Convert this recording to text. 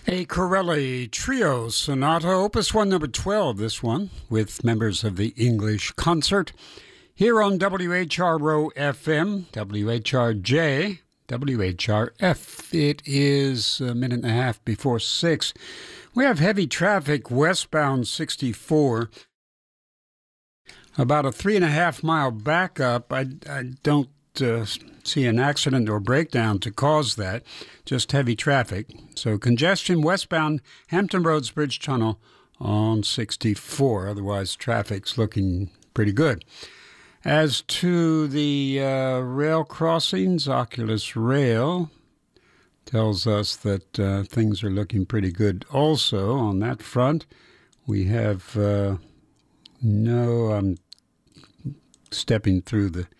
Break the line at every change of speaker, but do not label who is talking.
A Corelli Trio Sonata, Opus 1, number 12, this one, with members of the English Concert, here on WHRO FM, WHRJ, WHRF. It is a minute and a half before 6. We have heavy traffic westbound 64, about a 3.5-mile backup. I don't see an accident or breakdown to cause that, just heavy traffic. So congestion westbound Hampton Roads Bridge Tunnel on 64. Otherwise, traffic's looking pretty good. As to the rail crossings, Oculus Rail tells us that things are looking pretty good also on that front. We have I'm stepping through the